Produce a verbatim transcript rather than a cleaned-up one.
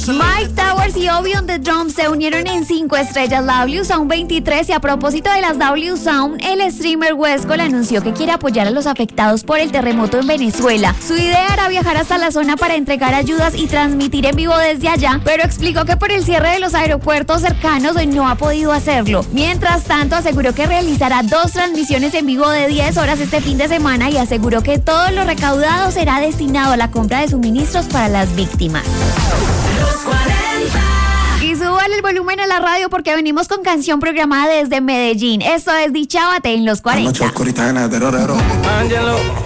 Mike Towers y Obi on the Drums se unieron en cinco estrellas W Sound veintitrés y a propósito de las W Sound, el streamer Wesco le anunció que quiere apoyar a los afectados por el terremoto en Venezuela. Su idea era viajar hasta la zona para entregar ayudas y transmitir en vivo desde allá, pero explicó que por el cierre de los aeropuertos cercanos hoy no ha podido hacerlo. Mientras tanto, aseguró que realizará dos transmisiones en vivo de diez horas este fin de semana y aseguró que todo lo recaudado será destinado a la compra de suministros para las víctimas. Los cuarenta. Y suban el volumen a la radio porque venimos con canción programada desde Medellín. Esto es Dichábate en los cuarenta. Angelo.